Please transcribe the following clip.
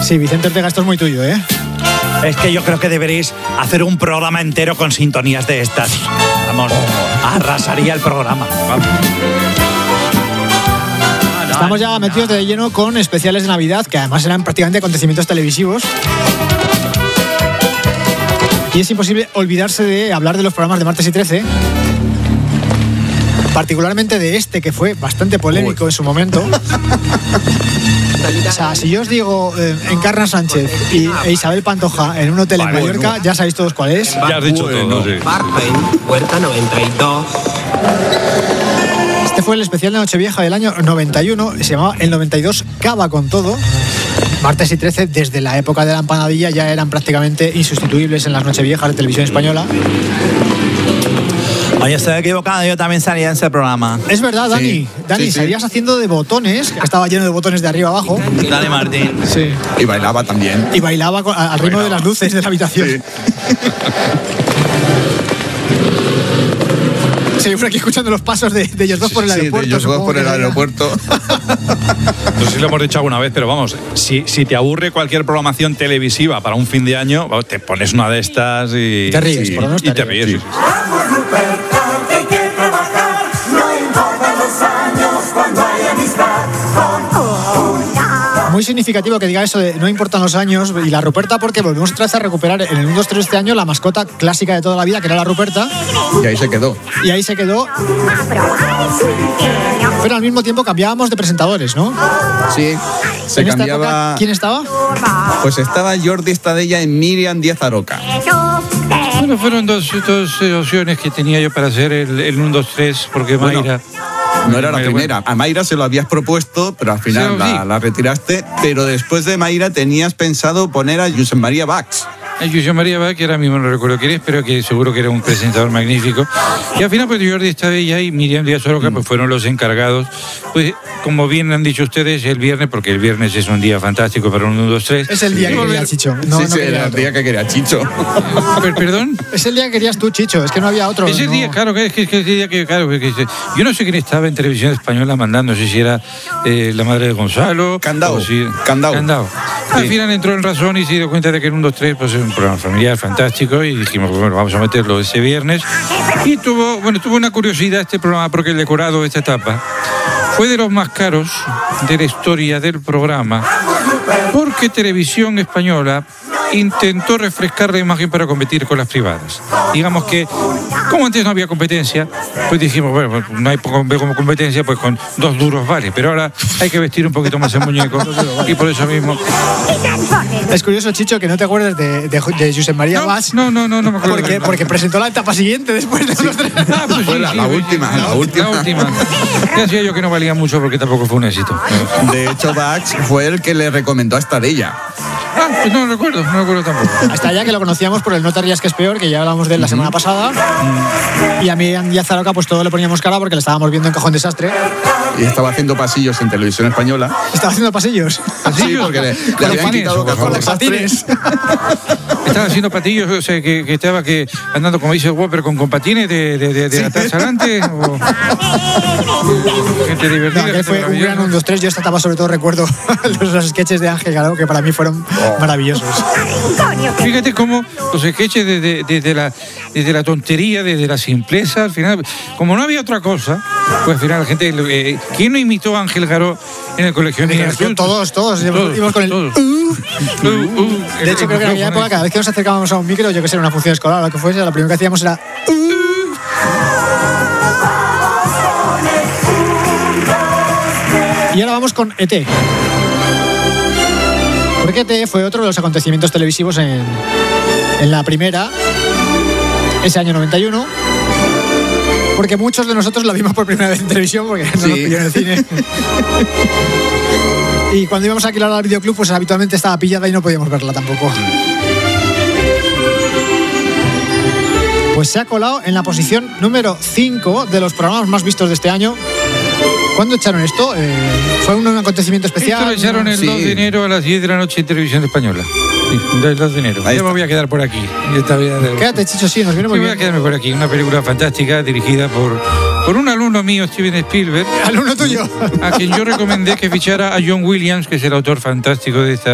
Sí, Vicente Ortega, esto es muy tuyo, ¿eh? Es que yo creo que deberéis hacer un programa entero con sintonías de estas. Vamos, arrasaría el programa. Vamos. Estamos ya metidos de lleno con especiales de Navidad, que además eran prácticamente acontecimientos televisivos. Y es imposible olvidarse de hablar de los programas de Martes y 13. Particularmente de este, que fue bastante polémico en su momento. O sea, si yo os digo Encarna Sánchez e Isabel Pantoja en un hotel en Mallorca, ya sabéis todos cuál es. Ya has dicho todo, sí. Puerta 92. Este fue el especial de Nochevieja del año 91, se llamaba El 92 Cava con todo. Martes y 13, desde la época de la empanadilla, ya eran prácticamente insustituibles en las Nocheviejas de televisión española. Oye, estoy equivocado, yo también salía en ese programa. Es verdad, Dani. Sí. Dani, Sí. salías haciendo de botones, que estaba lleno de botones de arriba abajo. Dale, Martín. Sí. Y bailaba también. Y bailaba al ritmo de las luces de la habitación. Sí. Seguimos aquí escuchando los pasos de ellos dos por el aeropuerto. de ellos dos supongo por que el será. aeropuerto. No sé si lo hemos dicho alguna vez, pero vamos, si te aburre cualquier programación televisiva para un fin de año, te pones una de estas y Te ríes, por lo menos y te ríes. ríes. Sí. Muy significativo que diga eso de no importan los años y la Ruperta, porque volvemos otra vez a recuperar en el 1, 2, 3 este año la mascota clásica de toda la vida, que era la Ruperta, Y ahí se quedó. y ahí se quedó. Pero al mismo tiempo cambiábamos de presentadores, ¿no? Sí. Se En esta cambiaba. época, ¿quién estaba? Pues estaba Jordi Estadella y Miriam Díaz Aroca. Bueno, fueron dos opciones que tenía yo para hacer el 1, 2, 3, porque Bueno, Mayra... No era la Mayra, primera. A Mayra se lo habías propuesto, pero al final Sí. la retiraste. Pero después de Mayra tenías pensado poner a Josep María Bax. José María Bach, que ahora mismo no recuerdo quién es, pero que seguro que era un presentador magnífico. Y al final, pues Jordi Estadella y Miriam Díaz Aroca pues fueron los encargados. Pues, como bien han dicho ustedes, el viernes, porque el viernes es un día fantástico para un 1, 2, 3. Es el día que quería Chicho. No, sí, no sí, quería era el otro. día que quería Chicho. ¿Perdón? Es el día que querías tú, Chicho. Es que no había otro. Ese no. día, claro, que es el día que, claro, yo no sé quién estaba en televisión española mandando, no sé si era la madre de Gonzalo. Candao. o si- Candao. Al Sí. final entró en razón y se dio cuenta de que el 1, 2, 3 pues es un programa familiar fantástico y dijimos, bueno, vamos a meterlo ese viernes. Y tuvo una curiosidad este programa porque el decorado de esta etapa fue de los más caros de la historia del programa, porque Televisión Española intentó refrescar la imagen para competir con las privadas. Digamos que, como antes no había competencia, pues dijimos, bueno, pues no hay como competencia, pues con 2 duros vale, pero ahora hay que vestir un poquito más el muñeco y por eso mismo... Es curioso, Chicho, que no te acuerdes de Josep María Bach. No me acuerdo. Porque presentó la etapa siguiente después de los 3. Ah, pues Fue la última. Ya decía yo que no valía mucho porque tampoco fue un éxito. De hecho, Bax fue el que le recomendó a Estadella. Ah, pues no recuerdo tampoco. Hasta allá que lo conocíamos por el No te rías que es peor, que ya hablamos de él la semana pasada. Y a mí, a Díaz Aroca, pues todo le poníamos cara porque le estábamos viendo en Cajón Desastre. Y estaba haciendo pasillos en Televisión Española. Estaba haciendo pasillos. Sí, porque le habían patines, quitado por Cajón favor. Desastre. Estaba haciendo patillos, o sea, que estaba andando, como dice Whopper, con patines de atrás adelante. O... Gente divertida. No, que gente fue un maravillosa. gran 1, 2, 3. Yo esta etapa sobre todo recuerdo los sketches de Ángel Garau, que para mí fueron maravillosos. Fíjate cómo los sketches desde la tontería, desde la simpleza, al final, como no había otra cosa, pues al final la gente... ¿Quién no imitó a Ángel Garó en el colegio? Todos. Íbamos con el... Todos. De hecho, creo que en aquella época, cada vez que nos acercábamos a un micro, yo que sé, una función escolar o lo que fuese, lo primero que hacíamos era... Y ahora vamos con ET. Porque ET fue otro de los acontecimientos televisivos en la primera, ese año 91. Porque muchos de nosotros la vimos por primera vez en televisión, porque no nos pilló en el cine. Y cuando íbamos a alquilar al videoclub, pues habitualmente estaba pillada y no podíamos verla tampoco. Pues se ha colado en la posición número 5 de los programas más vistos de este año. ¿Cuándo echaron esto? ¿Fue un acontecimiento especial? Esto lo echaron el 2 de enero a las 10 de la noche en Televisión Española. Sí, el 2 de enero. Ahí Ya me está. voy a quedar por aquí. Quédate, Chicho, sí, nos viene muy Voy a bien. quedarme por aquí. Una película fantástica dirigida por un alumno mío, Steven Spielberg, Alumno tuyo. a quien yo recomendé que fichara a John Williams, que es el autor fantástico de esta